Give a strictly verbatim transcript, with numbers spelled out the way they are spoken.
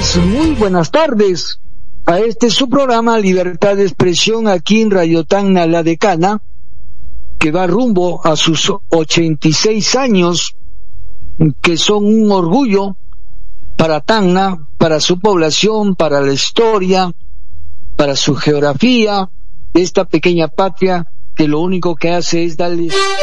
tardes, muy buenas tardes a este su programa Libertad de Expresión aquí en Radio Tacna La Decana, que va rumbo a sus ochenta y seis años, que son un orgullo para Tacna, para su población, para la historia, para su geografía, de esta pequeña patria que lo único que hace es darles